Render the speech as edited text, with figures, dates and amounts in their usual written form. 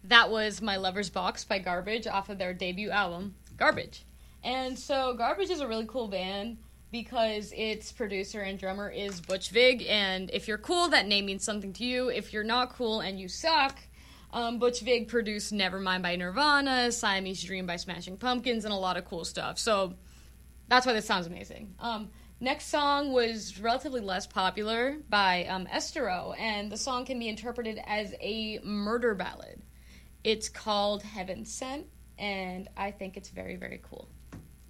that was My Lover's Box by Garbage off of their debut album, Garbage. And so Garbage is a really cool band because its producer and drummer is Butch Vig, and if you're cool, that name means something to you. If you're not cool and you suck, Butch Vig produced Nevermind by Nirvana, Siamese Dream by Smashing Pumpkins, and a lot of cool stuff. So that's why this sounds amazing. Next song was relatively less popular by Estero, and the song can be interpreted as a murder ballad. It's called Heaven Sent, and I think it's very, very cool.